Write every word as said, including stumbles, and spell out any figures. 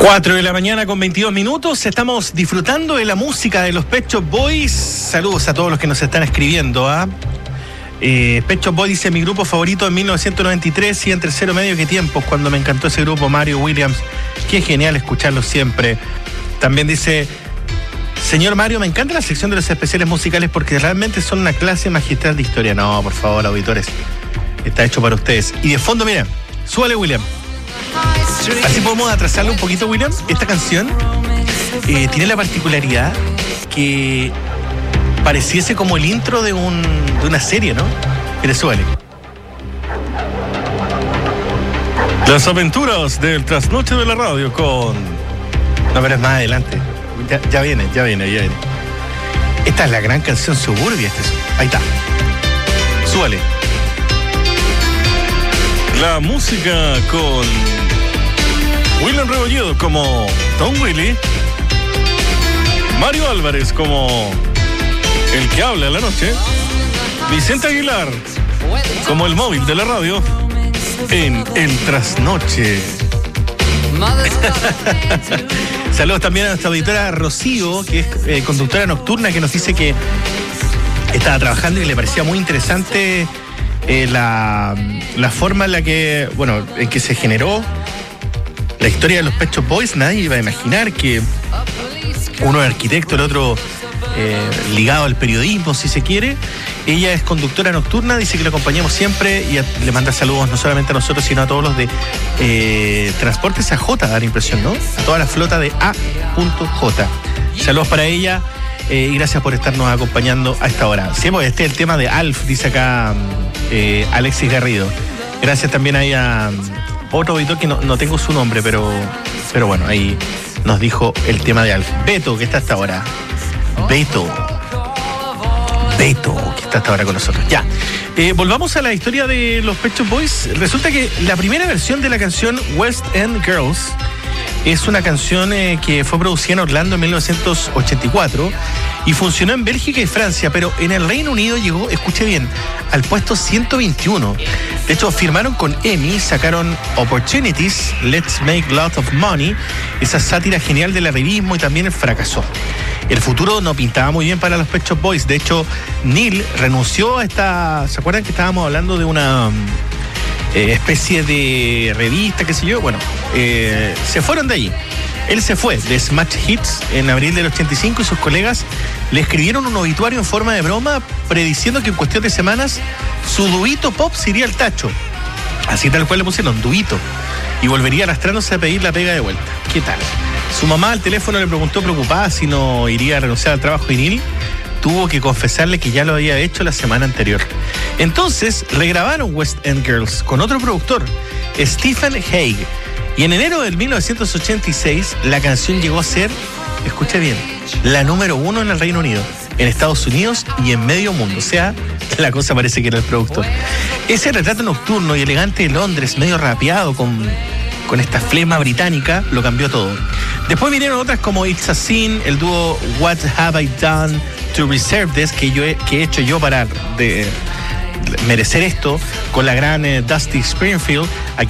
cuatro de la mañana con veintidós minutos, estamos disfrutando de la música de los Pet Shop Boys. Saludos a todos los que nos están escribiendo. ¿eh? Eh, Pet Shop Boys dice: mi grupo favorito en mil novecientos noventa y tres y en tercero medio que tiempos, cuando me encantó ese grupo, Mario Williams. Qué genial escucharlo siempre. También dice: señor Mario, me encanta la sección de los especiales musicales porque realmente son una clase magistral de historia. No, por favor, auditores, está hecho para ustedes. Y de fondo, mira, súbale, William. Así podemos atrasarle un poquito, William. Esta canción eh, tiene la particularidad que pareciese como el intro de, un, de una serie, ¿no? Mire, súbale. Las aventuras del trasnoche de la radio con... No, pero es más adelante. Ya, ya viene, ya viene, ya viene. Esta es la gran canción Suburbia. Este es... Ahí está. Súbale. La música con William Rebolledo como Don Willy, Mario Álvarez como el que habla en la noche, Vicente Aguilar como el móvil de la radio en el trasnoche. Saludos también a nuestra auditora Rocío, que es eh, conductora nocturna, que nos dice que estaba trabajando y le parecía muy interesante Eh, la, la forma en la que, bueno, en que se generó la historia de los Pet Shop Boys. Nadie iba a imaginar que uno es arquitecto, el otro eh, ligado al periodismo, si se quiere. Ella es conductora nocturna, dice que la acompañamos siempre y a, le manda saludos no solamente a nosotros, sino a todos los de eh, Transportes A J, da la impresión, ¿no? A toda la flota de A J. Saludos para ella. Eh, y gracias por estarnos acompañando a esta hora. Sí, pues este es el tema de Alf, dice acá eh, Alexis Garrido. Gracias también ahí a otro auditor que no, no tengo su nombre, pero, pero bueno, ahí nos dijo el tema de Alf. Beto, que está hasta ahora. Beto. Beto, que está hasta ahora con nosotros. Ya. Eh, volvamos a la historia de los Pet Shop Boys. Resulta que la primera versión de la canción West End Girls es una canción eh, que fue producida en Orlando en mil novecientos ochenta y cuatro y funcionó en Bélgica y Francia, pero en el Reino Unido llegó, escuche bien, al puesto ciento veintiuno. De hecho, firmaron con EMI, sacaron Opportunities, Let's Make Lots of Money, esa sátira genial del arribismo, y también fracasó. El futuro no pintaba muy bien para los Pet Shop Boys. De hecho, Neil renunció a esta... ¿Se acuerdan que estábamos hablando de una... Eh, especie de revista, qué sé yo? Bueno, eh, se fueron de allí. Él se fue de Smash Hits en abril del ochenta y cinco y sus colegas le escribieron un obituario en forma de broma prediciendo que en cuestión de semanas su duito pop se iría al tacho. Así tal cual le pusieron, duito. Y volvería arrastrándose a pedir la pega de vuelta. ¿Qué tal? Su mamá al teléfono le preguntó preocupada si no iría a renunciar al trabajo y Neil tuvo que confesarle que ya lo había hecho la semana anterior. Entonces regrabaron West End Girls con otro productor, Stephen Hague. Y en enero del mil novecientos ochenta y seis la canción llegó a ser, escuche bien, la número uno en el Reino Unido, en Estados Unidos y en medio mundo. O sea, la cosa parece que era el productor. Ese retrato nocturno y elegante de Londres, medio rapeado con, con esta flema británica, lo cambió todo. Después vinieron otras como It's a Sin, el dúo What Have I Done to Reserve This, que, yo he, que he hecho yo para de, merecer esto, con la gran eh, Dusty Springfield. Aquí